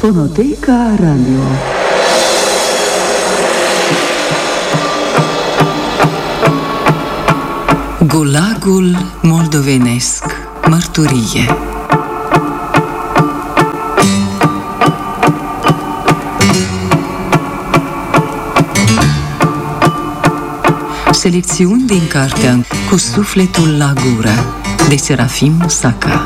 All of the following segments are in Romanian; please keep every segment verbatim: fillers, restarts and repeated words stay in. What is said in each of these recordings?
Fonoteca Radio. Gulagul moldovenesc. Mărturie. Selecțiuni din cartea Cu sufletul la gură, de Serafim Saca.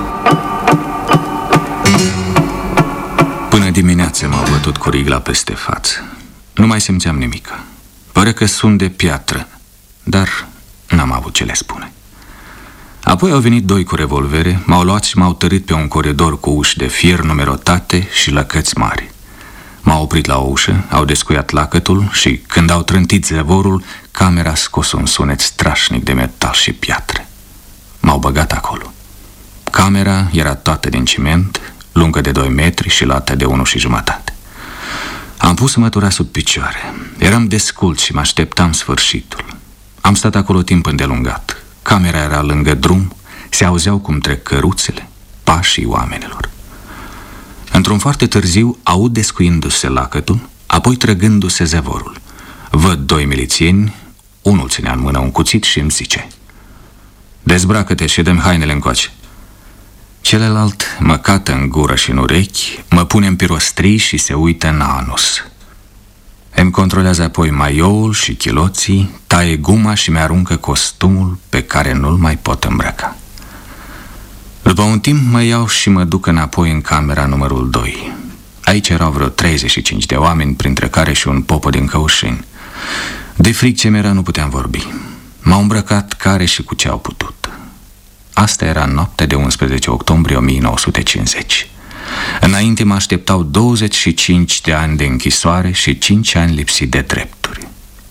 Până dimineață m-au bătut cu rigla peste față. Nu mai simțeam nimic. Pare că sunt de piatră, dar n-am avut ce le spune. Apoi au venit doi cu revolvere, m-au luat și m-au tărât pe un coridor cu uși de fier numerotate și lăcăți mari. M-au oprit la o ușă, au descuiat lacătul și, când au trântit zăvorul, camera a scos un sunet strașnic de metal și piatră. M-au băgat acolo. Camera era toată din ciment, lungă de doi metri și lată de unu și jumătate. Am pus mătura sub picioare. Eram descult și mă așteptam sfârșitul. Am stat acolo timp îndelungat. Camera era lângă drum, se auzeau cum trec căruțele, pașii oamenilor. Într-un foarte târziu aud descuindu-se lacătul, apoi trăgându-se zăvorul. Văd doi milițieni, unul ținea în mână un cuțit și îmi zice: "Dezbracă-te și dă-mi hainele încoace." Celălalt mă cată în gură și în urechi, mă pune în pirostrii și se uită în anus. Îmi controlează apoi maioul și chiloții, taie guma și mi-aruncă costumul pe care nu-l mai pot îmbrăca. După un timp mă iau și mă duc înapoi în camera numărul doi. Aici erau vreo treizeci și cinci de oameni, printre care și un popă din Căușeni. De fric ce mi-era, nu puteam vorbi. M-au îmbrăcat care și cu ce au putut. Asta era noaptea de unsprezece octombrie o mie nouă sute cincizeci. Înainte mă așteptau douăzeci și cinci de ani de închisoare și cinci ani lipsit de drepturi.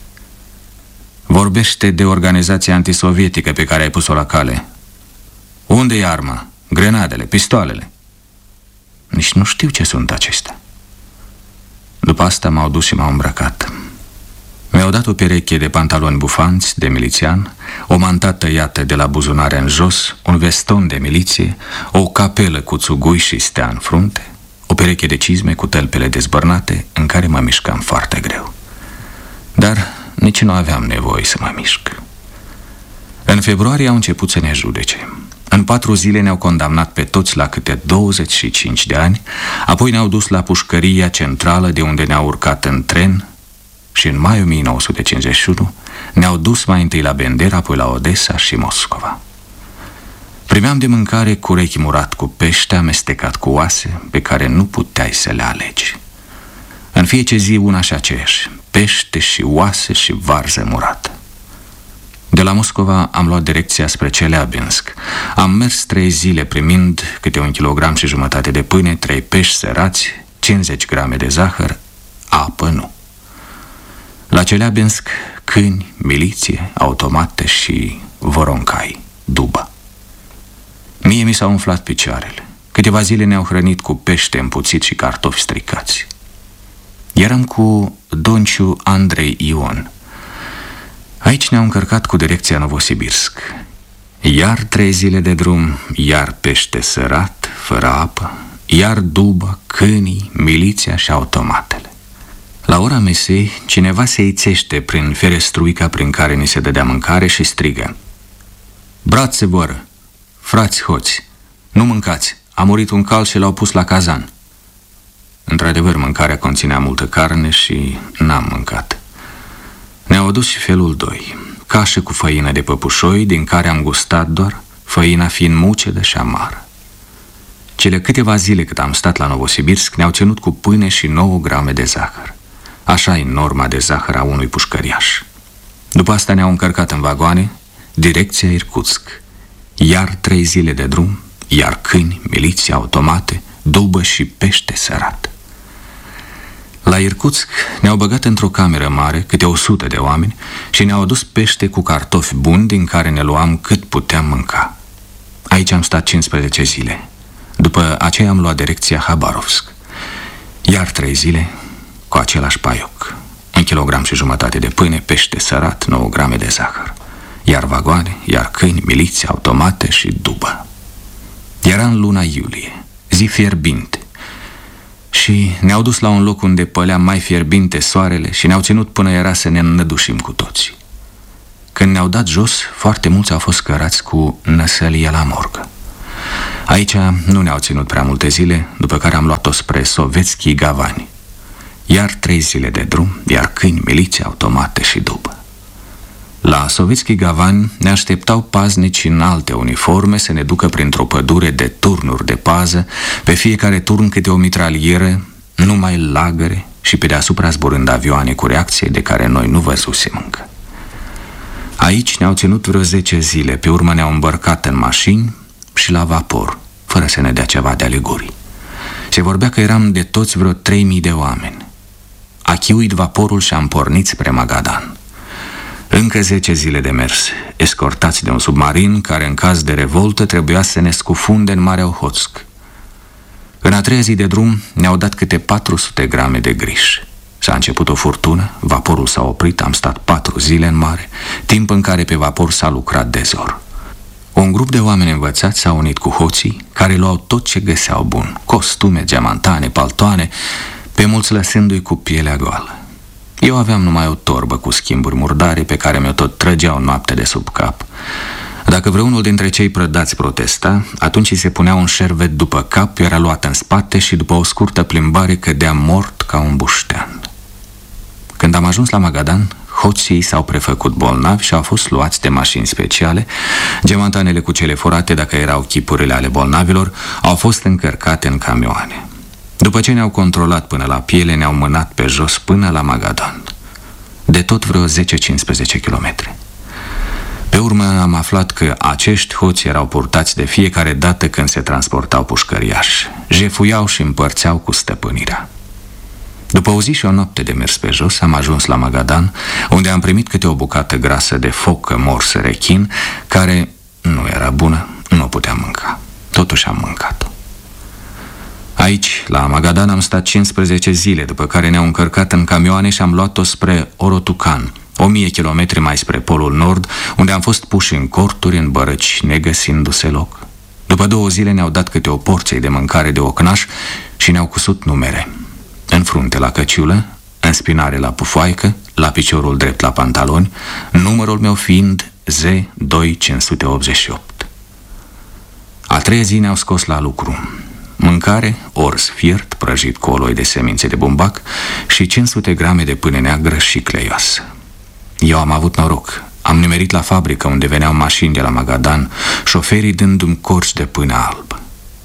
Vorbește de organizația antisovietică pe care ai pus-o la cale. Unde e arma? Grenadele, pistoalele? Nici nu știu ce sunt acestea. După asta m-au dus și m-au îmbrăcat. Mi-au dat o pereche de pantaloni bufanți de milițian, o manta tăiată de la buzunare în jos, un veston de miliție, o capelă cu țugui și stea în frunte, o pereche de cizme cu tălpele dezbărnate, în care mă mișcam foarte greu. Dar nici nu aveam nevoie să mă mișc. În februarie au început să ne judece. În patru zile ne-au condamnat pe toți la câte douăzeci și cinci de ani, apoi ne-au dus la pușcăria centrală, de unde ne-au urcat în tren, și în mai o mie nouă sute cincizeci și unu ne-au dus mai întâi la Bendera, apoi la Odessa și Moscova. Primeam de mâncare curechi murat cu pește amestecat cu oase, pe care nu puteai să le alegi. În fiecare zi una și aceeași, pește și oase și varză murată. De la Moscova am luat direcția spre Celeabinsk. Am mers trei zile primind câte un kilogram și jumătate de pâine, trei pești sărați, cincizeci grame de zahăr, apă nu. La Celeabinsk, câini, miliție, automate și voroncai, dubă. Mie mi s-au umflat picioarele. Câteva zile ne-au hrănit cu pește împuțit și cartofi stricați. Eram cu Donciu Andrei Ion. Aici ne-au încărcat cu direcția Novosibirsk. Iar trei zile de drum, iar pește sărat, fără apă, iar dubă, câinii, miliția și automatele. La ora mesei, cineva se ițește prin ferestruica prin care ni se dădea mâncare și strigă: "Brațe voră, frați hoți, nu mâncați, a murit un cal și l-au pus la cazan." Într-adevăr, mâncarea conținea multă carne și n-am mâncat. Ne-au adus și felul doi, cașă cu făină de păpușoi, din care am gustat doar, făina fiind mucedă și amară. Cele câteva zile cât am stat la Novosibirsk ne-au ținut cu pâine și nouă grame de zahăr. Așa e norma de zahăr a unui pușcăriaș. După asta ne-au încărcat în vagoane, direcția Irkutsk. Iar trei zile de drum, iar câini, miliție, automate, dubă și pește sărat. La Irkutsk ne-au băgat într-o cameră mare, câte o sută de oameni, și ne-au adus pește cu cartofi buni, din care ne luam cât puteam mânca. Aici am stat cincisprezece zile. După aceea am luat direcția Habarovsk. Iar trei zile cu același paioc. Un kilogram și jumătate de pâine, pește sărat, nouă grame de zahăr. Iar vagoane, iar câini, miliție, automate și dubă. Era în luna iulie, zi fierbinte, și ne-au dus la un loc unde pălea mai fierbinte soarele și ne-au ținut până era să ne înnădușim cu toții. Când ne-au dat jos, foarte mulți au fost cărați cu năsălie la morgă. Aici nu ne-au ținut prea multe zile, după care am luat-o spre Sovetski Gavani. Iar trei zile de drum, iar câini, miliție, automate și după. La Sovetski Gavani ne așteptau paznici în alte uniforme să ne ducă printr-o pădure de turnuri de pază, pe fiecare turn câte o mitralieră, numai lagăre și pe deasupra zburând avioane cu reacție de care noi nu văzusem încă. Aici ne-au ținut vreo zece zile, pe urmă ne-au îmbărcat în mașini și la vapor, fără să ne dea ceva de alegorii. Se vorbea că eram de toți vreo trei mii de oameni. A chiuit vaporul și am pornit spre Magadan. Încă zece zile de mers, escortați de un submarin care în caz de revoltă trebuia să ne scufunde în Marea Ohotsk. În a treia zi de drum ne-au dat câte patru sute grame de griș. S-a început o furtună, vaporul s-a oprit, am stat patru zile în mare, timp în care pe vapor s-a lucrat de zor. Un grup de oameni învățați s-a unit cu hoții, care luau tot ce găseau bun, costume, geamantane, paltoane, pe mulți lăsându-i cu pielea goală. Eu aveam numai o torbă cu schimburi murdare pe care mi-o tot trăgeau noapte de sub cap. Dacă vreunul dintre cei prădați protesta, atunci îi se punea un șervet după cap, era luat în spate și după o scurtă plimbare cădea mort ca un buștean. Când am ajuns la Magadan, hoții s-au prefăcut bolnavi și au fost luați de mașini speciale. Geamantanele cu cele furate, dacă erau chipurile ale bolnavilor, au fost încărcate în camioane. După ce ne-au controlat până la piele, ne-au mânat pe jos până la Magadan. De tot vreo zece-cincisprezece kilometri. Pe urmă am aflat că acești hoți erau purtați de fiecare dată când se transportau pușcăriași. Jefuiau și împărțeau cu stăpânirea. După o zi și o noapte de mers pe jos, am ajuns la Magadan, unde am primit câte o bucată grasă de focă morsă rechin, care nu era bună, nu o puteam mânca. Totuși am mâncat-o. Aici, la Magadan, am stat cincisprezece zile, după care ne-au încărcat în camioane și am luat-o spre Orotucan, o mie kilometri mai spre Polul Nord, unde am fost puși în corturi, în bărăci, negăsindu-se loc. După două zile ne-au dat câte o porție de mâncare de ocnaș și ne-au cusut numere. În frunte la căciulă, în spinare la pufoaică, la piciorul drept la pantaloni, numărul meu fiind Z doi cinci sute optzeci și opt. A treia zi ne-au scos la lucru. Mâncare, orz fiert, prăjit cu oloi de semințe de bumbac și cinci sute grame de pâine neagră și cleioasă. Eu am avut noroc. Am nimerit la fabrică unde veneau mașini de la Magadan, șoferii dându-mi corci de pâine albă.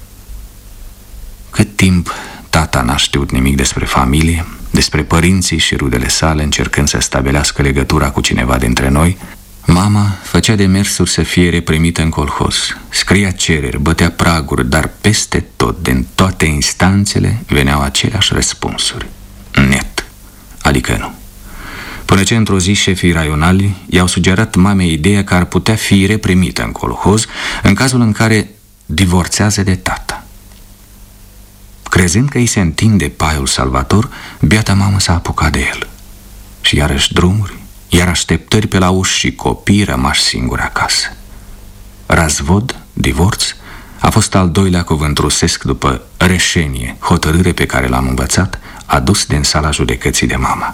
Cât timp tata n-a știut nimic despre familie, despre părinții și rudele sale, încercând să stabilească legătura cu cineva dintre noi, mama făcea demersuri să fie reprimită în colhoz, scria cereri, bătea praguri, dar peste tot, din toate instanțele, veneau aceleași răspunsuri. Net, adică nu. Până ce într-o zi șefii raionali i-au sugerat mamei ideea că ar putea fi reprimită în colhoz în cazul în care divorțează de tata. Crezând că îi se întinde paiul salvator, biata mamă s-a apucat de el. Și iarăși drumuri, iar așteptări pe la uși și copii rămași singuri acasă. Razvod, divorț, a fost al doilea cuvânt rusesc după reșenie, hotărâre pe care l-am învățat, adus din sala judecății de mama.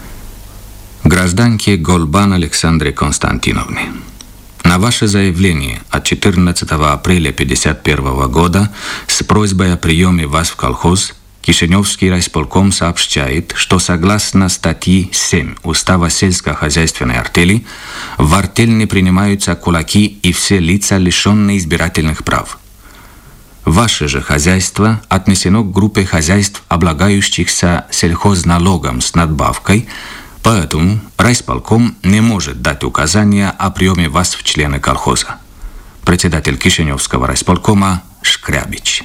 Grazdanche Golban Alexandre Konstantinovne, на ваше заявление от четырнадцатого апреля пятьдесят первого года с просьбой о приеме вас в колхоз Кишиневский райисполком сообщает, что согласно статьи семь Устава сельскохозяйственной артели в артель не принимаются кулаки и все лица, лишенные избирательных прав. Ваше же хозяйство отнесено к группе хозяйств, облагающихся сельхозналогом с надбавкой, поэтому райисполком не может дать указания о приеме вас в члены колхоза. Председатель Кишиневского райисполкома Шкрябич.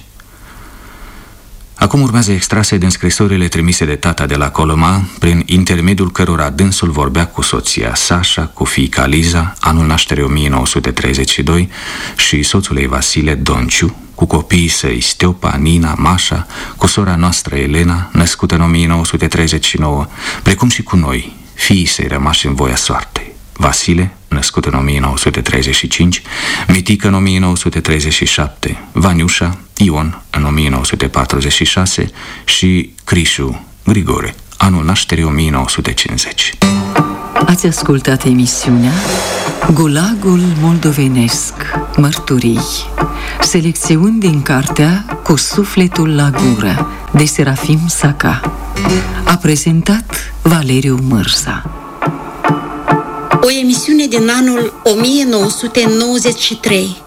Acum urmează extrase din scrisorile trimise de tata de la Coloma, prin intermediul cărora dânsul vorbea cu soția Sasha, cu fiica Liza, anul nașterii o mie nouă sute treizeci și doi, și soțul ei Vasile Donciu, cu copiii săi Steopa, Nina, Mașa, cu sora noastră Elena, născută în o mie nouă sute treizeci și nouă, precum și cu noi, fiii săi rămași în voia soartei. Vasile, născut în o mie nouă sute treizeci și cinci, Mitică în o mie nouă sute treizeci și șapte, Vaniușa, Ion în o mie nouă sute patruzeci și șase și Crișu Grigore, anul nașterii o mie nouă sute cincizeci. Ați ascultat emisiunea Gulagul moldovenesc, mărturii, selecțiuni din cartea Cu sufletul la gură, de Serafim Saca. A prezentat Valeriu Mărsa. O emisiune din anul o mie nouă sute nouăzeci și trei.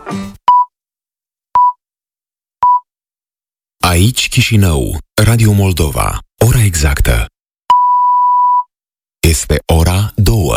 Aici Chișinău, Radio Moldova. Ora exactă este ora două.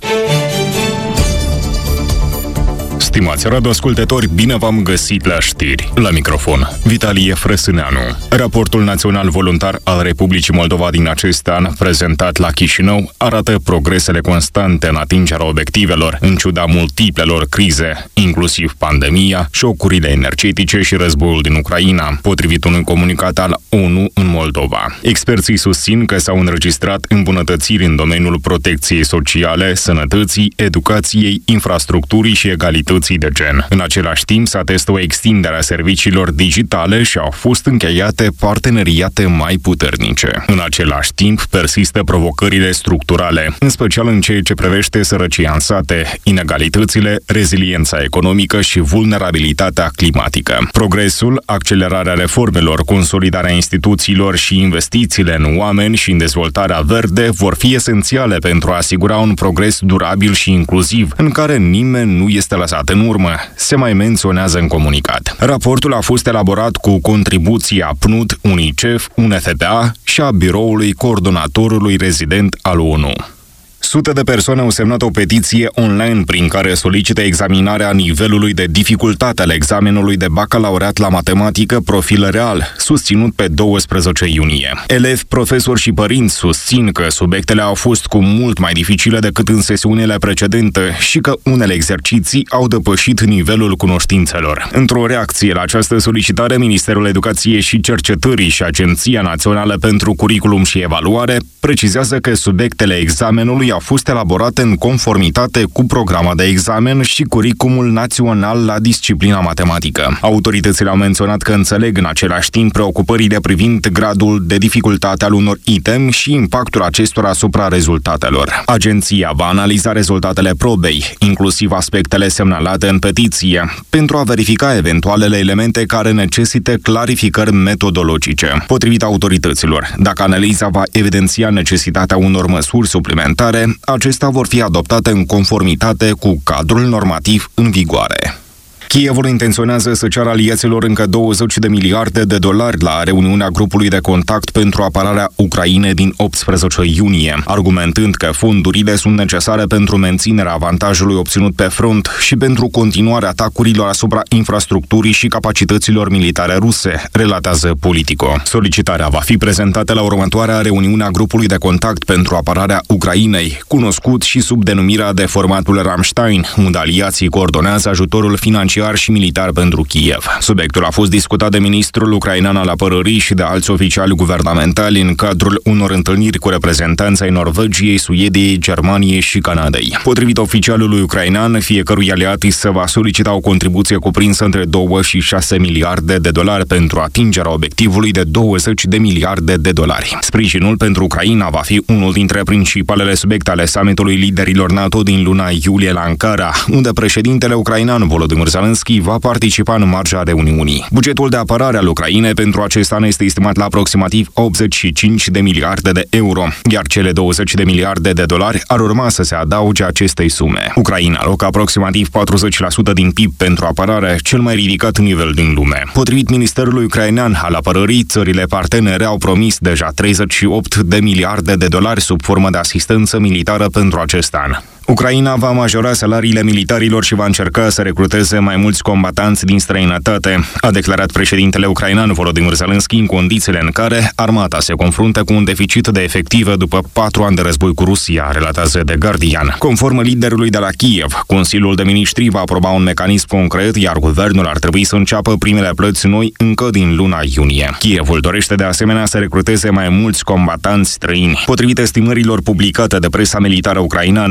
Stimați radioascultători, bine v-am găsit la știri. La microfon, Vitalie Frăsâneanu. Raportul național voluntar al Republicii Moldova din acest an, prezentat la Chișinău, arată progresele constante în atingerea obiectivelor, în ciuda multiplelor crize, inclusiv pandemia, șocurile energetice și războiul din Ucraina, potrivit unui comunicat al ONU în Moldova. Experții susțin că s-au înregistrat îmbunătățiri în domeniul protecției sociale, sănătății, educației, infrastructurii și egalității de gen. În același timp, se atestă o extindere a serviciilor digitale și au fost încheiate parteneriate mai puternice. În același timp, persistă provocările structurale, în special în ceea ce privește sărăcia în sate, inegalitățile, reziliența economică și vulnerabilitatea climatică. Progresul, accelerarea reformelor, consolidarea instituțiilor și investițiile în oameni și în dezvoltarea verde vor fi esențiale pentru a asigura un progres durabil și inclusiv, în care nimeni nu este lăsat în urmă, se mai menționează în comunicat. Raportul a fost elaborat cu contribuția P N U D, UNICEF, U N F P A și a Biroului Coordonatorului Rezident al ONU. Sute de persoane au semnat o petiție online prin care solicită examinarea nivelului de dificultate al examenului de bacalaureat la matematică profil real, susținut pe douăsprezece iunie. Elevi, profesori și părinți susțin că subiectele au fost cu mult mai dificile decât în sesiunile precedente și că unele exerciții au depășit nivelul cunoștințelor. Într-o reacție la această solicitare, Ministerul Educației și Cercetării și Agenția Națională pentru Curriculum și Evaluare precizează că subiectele examenului au fost elaborate în conformitate cu programa de examen și curriculumul național la disciplina matematică. Autoritățile au menționat că înțeleg în același timp preocupările privind gradul de dificultate al unor item și impactul acestora asupra rezultatelor. Agenția va analiza rezultatele probei, inclusiv aspectele semnalate în petiție, pentru a verifica eventualele elemente care necesită clarificări metodologice. Potrivit autorităților, dacă analiza va evidenția necesitatea unor măsuri suplimentare, acestea vor fi adoptate în conformitate cu cadrul normativ în vigoare. Kievul intenționează să ceară aliaților încă douăzeci de miliarde de dolari la reuniunea grupului de contact pentru apărarea Ucrainei din optsprezece iunie, argumentând că fondurile sunt necesare pentru menținerea avantajului obținut pe front și pentru continuarea atacurilor asupra infrastructurii și capacităților militare ruse, relatează Politico. Solicitarea va fi prezentată la următoarea reuniune a grupului de contact pentru apărarea Ucrainei, cunoscut și sub denumirea de formatul Ramstein, unde aliații coordonează ajutorul financiar și militar pentru Kiev. Subiectul a fost discutat de ministrul ucrainean al apărării și de alți oficiali guvernamentali în cadrul unor întâlniri cu reprezentanți ai Norvegiei, Suediei, Germaniei și Canadei. Potrivit oficialului ucrainean, fiecărui aliat se va solicita o contribuție cuprinsă între două și șase miliarde de dolari pentru atingerea obiectivului de douăzeci de miliarde de dolari. Sprijinul pentru Ucraina va fi unul dintre principalele subiecte ale summitului liderilor NATO din luna iulie la Ankara, unde președintele ucrainean Volodymyr Zelensky va participa în marja reuniunii. Bugetul de apărare al Ucrainei pentru acest an este estimat la aproximativ optzeci și cinci de miliarde de euro, iar cele douăzeci de miliarde de dolari ar urma să se adauge acestei sume. Ucraina alocă aproximativ patruzeci la sută din P I B pentru apărare, cel mai ridicat nivel din lume. Potrivit Ministerului Ucrainean al Apărării, țările partenere au promis deja treizeci și opt de miliarde de dolari sub formă de asistență militară pentru acest an. Ucraina va majora salariile militarilor și va încerca să recruteze mai mulți combatanți din străinătate, a declarat președintele ucrainean Volodymyr Zelensky în condițiile în care armata se confruntă cu un deficit de efective după patru ani de război cu Rusia, relatează The Guardian. Conform liderului de la Kiev, Consiliul de Ministri va aproba un mecanism concret, iar guvernul ar trebui să înceapă primele plăți noi încă din luna iunie. Kievul dorește de asemenea să recruteze mai mulți combatanți străini. Potrivit estimărilor publicate de presa militară ucraineană,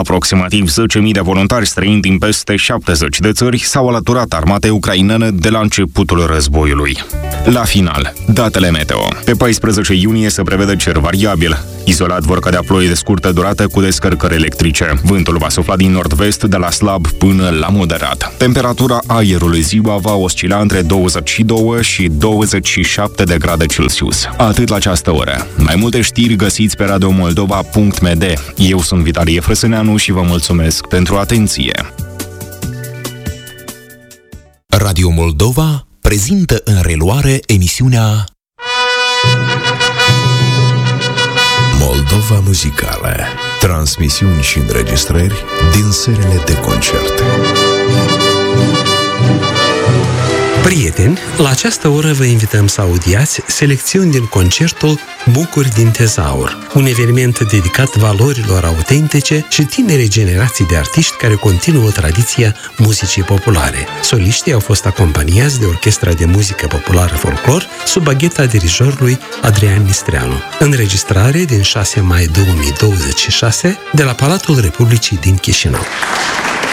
Aproximativ zece mii de voluntari străini din peste șaptezeci de țări s-au alăturat armatei ucrainene de la începutul războiului. La final, datele meteo. Pe paisprezece iunie se prevede cer variabil. Izolat vor cădea ploi de scurtă durată cu descărcări electrice. Vântul va sufla din nord-vest de la slab până la moderat. Temperatura aerului ziua va oscila între douăzeci și doi și douăzeci și șapte de grade Celsius. Atât la această oră. Mai multe știri găsiți pe radio moldova punct m d. Eu sunt Vitalie Frăsâneanu și vă mulțumesc pentru atenție. Radio Moldova prezintă în reluare emisiunea Moldova Muzicală. Transmisiuni și înregistrări din serile de concerte. Prieteni, la această oră vă invităm să audiați selecțiuni din concertul Bucuri din Tezaur, un eveniment dedicat valorilor autentice și tinere generații de artiști care continuă tradiția muzicii populare. Soliștii au fost acompaniați de Orchestra de Muzică Populară Folclor sub bagheta dirijorului Adrian Nistreanu. Înregistrare din șase mai două mii douăzeci și șase de la Palatul Republicii din Chișinău.